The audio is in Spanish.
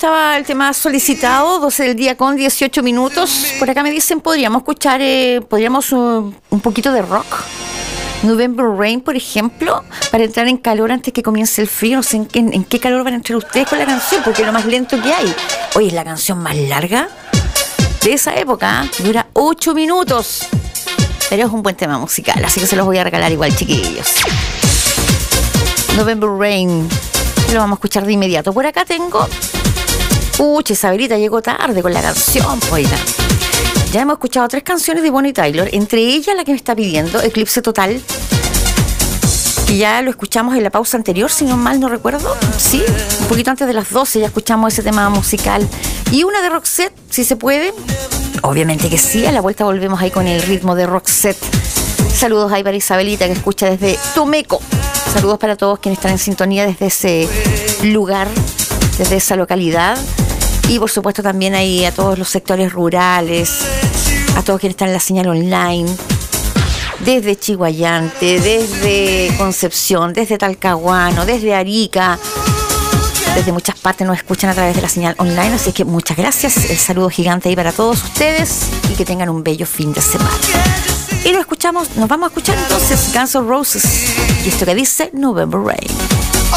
estaba el tema solicitado, 12 del día con 18 minutos. Por acá me dicen, podríamos escuchar, un poquito de rock. November Rain, por ejemplo, para entrar en calor antes que comience el frío. No sé en qué calor van a entrar ustedes con la canción, porque es lo más lento que hay. Oye, es la canción más larga de esa época, dura 8 minutos. Pero es un buen tema musical, así que se los voy a regalar igual, chiquillos. November Rain, lo vamos a escuchar de inmediato. Por acá tengo... Isabelita llegó tarde con la canción, oiga. Ya hemos escuchado 3 canciones de Bonnie Tyler, entre ellas la que me está pidiendo, Eclipse Total, que ya lo escuchamos en la pausa anterior, si no mal no recuerdo. Sí, un poquito antes de las 12 ya escuchamos ese tema musical. Y una de Roxette, si se puede. Obviamente que sí, a la vuelta volvemos ahí con el ritmo de Roxette. Saludos ahí para Isabelita, que escucha desde Tomeco. Saludos para todos quienes están en sintonía desde ese lugar, desde esa localidad. Y por supuesto también ahí a todos los sectores rurales, a todos quienes están en la señal online, desde Chiguayante, desde Concepción, desde Talcahuano, desde Arica, desde muchas partes nos escuchan a través de la señal online, así que muchas gracias, el saludo gigante ahí para todos ustedes y que tengan un bello fin de semana. Y nos vamos a escuchar entonces Guns N' Roses y esto que dice November Rain.